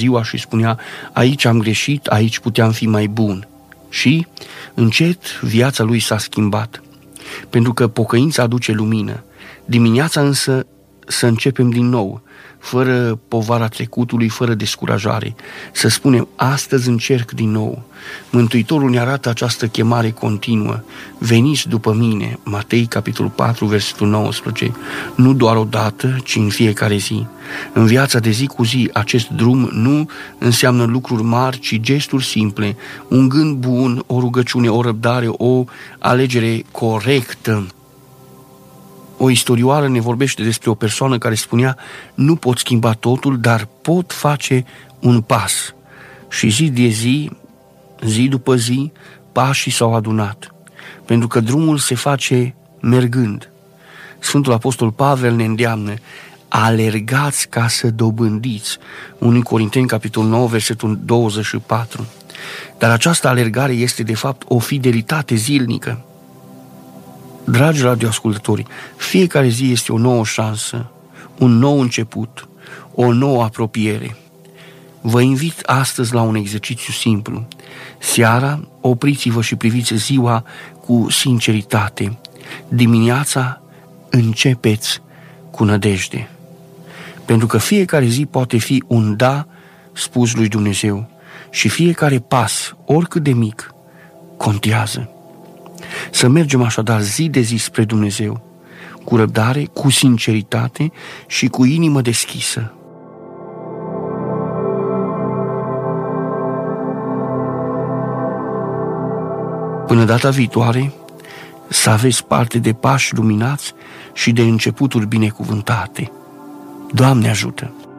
ziua și spunea: aici am greșit, aici puteam fi mai bun. Și, încet, viața lui s-a schimbat. Pentru că pocăința aduce lumină. Dimineața însă să începem din nou, fără povara trecutului, fără descurajare. Să spunem: astăzi încerc din nou. Mântuitorul ne arată această chemare continuă. Veniți după mine, Matei, capitolul 4, versetul 19. Nu doar o dată, ci în fiecare zi. În viața de zi cu zi, acest drum nu înseamnă lucruri mari, ci gesturi simple, un gând bun, o rugăciune, o răbdare, o alegere corectă. O istorioară ne vorbește despre o persoană care spunea: nu pot schimba totul, dar pot face un pas. Și zi de zi, zi după zi, pașii s-au adunat, pentru că drumul se face mergând. Sfântul Apostol Pavel ne îndeamnă: alergați ca să dobândiți. 1 Corinteni, capitolul 9, versetul 24. Dar această alergare este de fapt o fidelitate zilnică. Dragi radioascultători, fiecare zi este o nouă șansă, un nou început, o nouă apropiere. Vă invit astăzi la un exercițiu simplu. Seara, opriți-vă și priviți ziua cu sinceritate. Dimineața, începeți cu nădejde. Pentru că fiecare zi poate fi un da spus lui Dumnezeu și fiecare pas, oricât de mic, contează. Să mergem așadar zi de zi spre Dumnezeu, cu răbdare, cu sinceritate și cu inimă deschisă. Până data viitoare, să aveți parte de pași luminați și de începuturi binecuvântate. Doamne ajută!